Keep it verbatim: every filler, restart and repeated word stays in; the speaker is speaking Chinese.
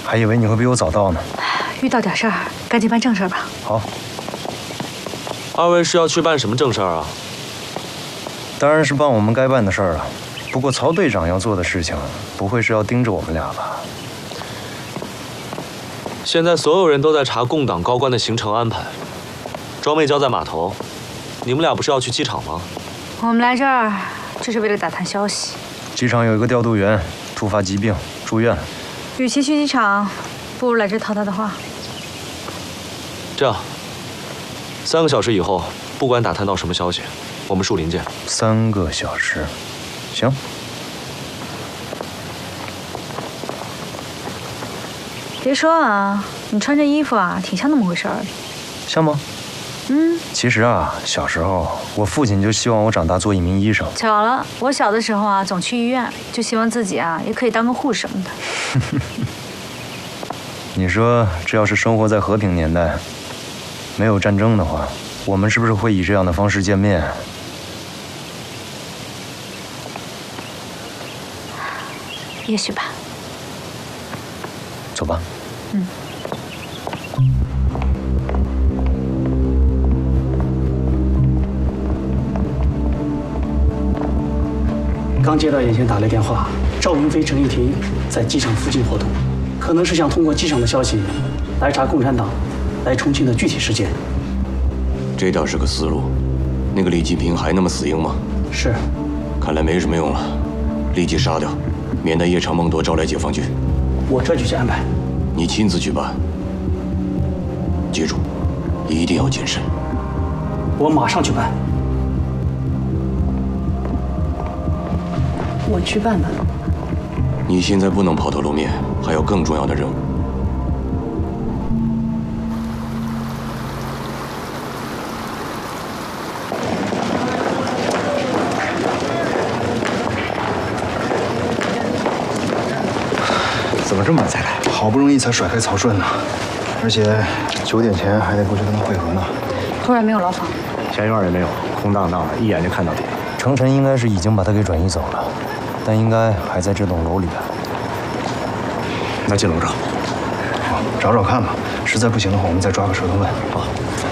还以为你会比我早到呢。 遇到点事儿，赶紧办正事吧。 好。 二位是要去办什么正事儿啊？ 当然是办我们该办的事儿了。不过曹队长要做的事情，不会是要盯着我们俩吧？ 现在所有人都在查共党高官的行程安排。庄妹交在码头，你们俩不是要去机场吗？ 我们来这儿只是为了打探消息。 机场有一个调度员突发疾病住院了。 与其去机场，不如来这套他的话。 这样，三个小时以后，不管打探到什么消息，我们树林见。 三个小时，行。 别说啊，你穿这衣服啊，挺像那么回事儿的。 像吗？ 嗯。 其实啊，小时候我父亲就希望我长大做一名医生。 巧了，我小的时候啊，总去医院，就希望自己啊也可以当个护士什么的。 你说，这要是生活在和平年代，没有战争的话，我们是不是会以这样的方式见面？ 也许吧。 走吧。 嗯。 刚接到眼前打来电话，赵云飞、陈玉婷在机场附近活动，可能是想通过机场的消息来查共产党来重庆的具体事件。 这倒是个思路。那个李继平还那么死硬吗？ 是。 看来没什么用了，立即杀掉，免得夜长梦多招来解放军。 我这就去安排。 你亲自去办，记住，一定要谨慎。 我马上去办。 我去办吧。 你现在不能抛头露面，还有更重要的任务。 怎么这么晚才来？好不容易才甩开曹顺呢，而且九点前还得过去跟他会合呢。 突然没有牢房， 前院也没有，空荡荡的，一眼就看到底。 程晨应该是已经把他给转移走了，但应该还在这栋楼里边。 那进楼找。好，找找看吧。实在不行的话，我们再抓个蛇头问。 好。